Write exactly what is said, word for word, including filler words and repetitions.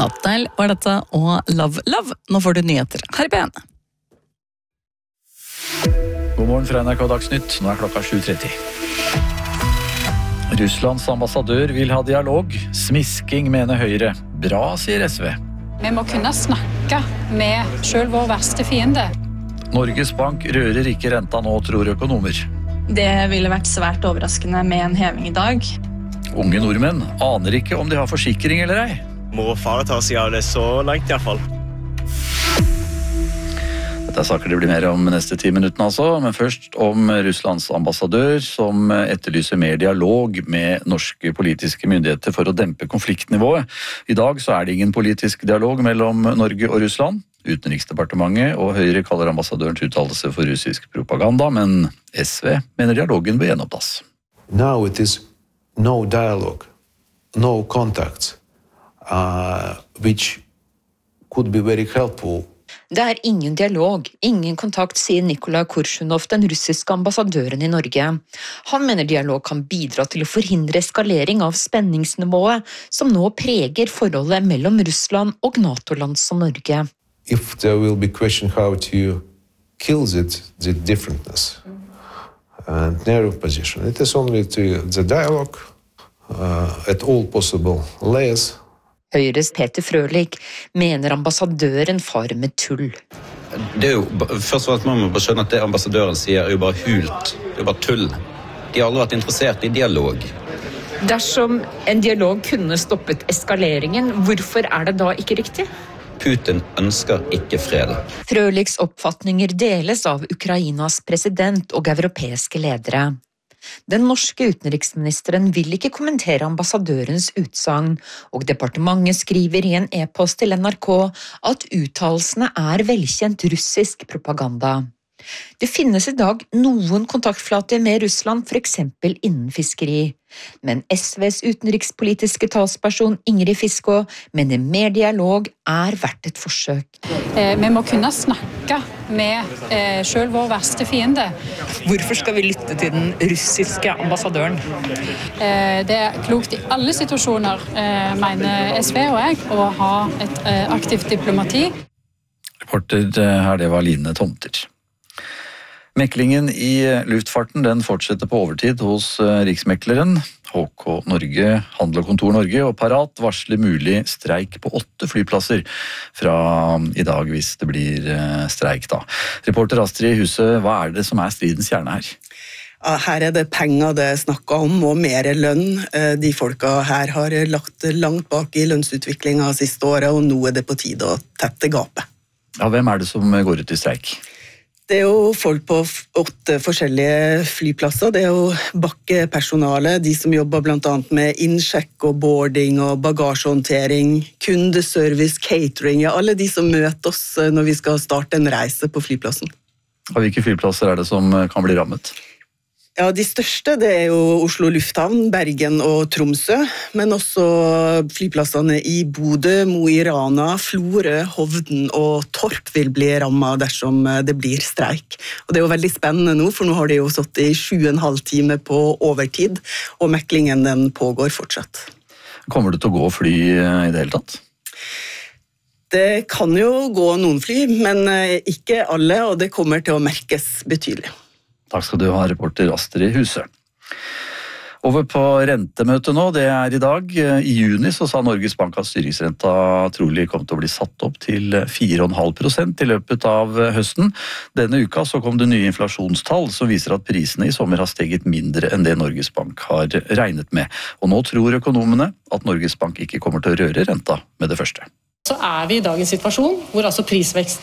Nattnell var dette, og Love Love. Nå får du nyheter her på P en. God morgen fra N R K Dagsnytt, nå er klokka sju tretti. Russlands ambassadør vil ha dialog. Smisking mener Høyre. Bra, sier S V. Vi må kunne snakke med selv vår verste fiende. Norges Bank rører ikke renta nå, tror økonomer. Det ville vært svært overraskende med en heving i dag. Unge nordmenn aner ikke om de har forsikring eller ei. Må fare seg av det så langt i hvert fall. Dette er saker det blir mer om neste ti minuttene altså, men først om Russlands ambassadør som etterlyser mer dialog med norske politiske myndigheter for å dempe konfliktnivået. I dag så er det ingen politisk dialog mellom Norge og Russland. Utenriksdepartementet og Høyre kaller ambassadørens uttalelse for russisk propaganda, men S V mener dialogen bør gjenopptas. Now it is no dialogue, no contacts, uh, which could be very helpful. Det er ingen dialog, ingen kontakt, sier Nikolai Korshunov, den russiske ambassadøren i Norge. Han mener dialog kan bidra til å forhindre eskalering av spenningsnivået som nå preger forholdet mellom Russland og NATO-land som Norge. If there will be question how to kill it, the differentness and narrow position, it is only to the dialogue uh, at all possible layers. Høyres Peter Frølich mener ambassadøren farer med tull. Det er jo, først og fremst må man bare skjønne at det ambassadøren sier er jo bare hult, det er jo bare tull. De har aldri vært interessert i dialog. Dersom en dialog kunne stoppet eskaleringen, hvorfor er det da ikke riktig? Putin ønsker ikke fred. Frølichs oppfatninger deles av Ukrainas president og europeiske ledere. Den norske utenriksministeren vil ikke kommentere ambassadørens utsagn, og departementet skriver i en e-post til N R K at uttalelsene er velkjent russisk propaganda. Det finnes i dag noen kontaktflater med Russland, for eksempel innen fiskeri. Men S Vs utenrikspolitiske talsperson Ingrid Fiskå mener mer dialog er verdt et forsøk. Eh, vi må kunne snakke med eh, selv vår verste fiende. Hvorfor skal vi lytte til den russiske ambassadøren? Eh, det er klokt i alle situasjoner, eh, mener S V og jeg, å ha et eh, aktivt diplomati. Reporter her, det var Line Tomter. Meklingen i luftfarten den fortsetter på overtid hos Riksmekleren. H K Norge, Handel og Kontor Norge og Parat varsler mulig streik på åtte flyplasser fra i dag hvis det blir streik da. Reporter Astrid Huset, hva er det som er stridens kjerne her? Ja, her er det penger det er snakket om, og mer lønn. De folka her har lagt langt bak i lønnsutviklinga siste året, og nå er det på tide å tette gapet. Ja, hvem er det som går ut i streik? Det er jo folk på åtte forskjellige flyplasser. Det er jo bakkepersonale, de som jobber blant annet med innsjekk og boarding og bagasjehåndtering, kundeservice, catering, ja, alle de som møter oss når vi skal starte en reise på flyplassen. Og hvilke flyplasser er det som kan bli rammet? Ja, de største det er jo Oslo Lufthavn, Bergen og Tromsø, men også flyplassene i Bodø, Mo i Rana, Florø, Hovden og Torp vil bli rammet dersom det blir streik. Og det er jo veldig spennende nå, for nå har de jo satt i sju og en halv time på overtid, og meklingen den pågår fortsatt. Kommer det til å gå fly i det hele tatt? Det kan jo gå noen fly, men ikke alle, og det kommer til å merkes betydelig. Takk skal du ha, reporter Astrid Huset. Over på rentemøtet nå, det er i dag. I juni så sa Norges Bank at styringsrenta trolig kom til å bli satt opp til fire komma fem prosent i løpet av høsten. Denne uka så kom det nye inflasjonstall som viser at prisene i sommer har steget mindre enn det Norges Bank har regnet med. Og nå tror økonomene at Norges Bank ikke kommer til å røre renta med det første. Så er vi i dag i en situasjon hvor altså prisveksten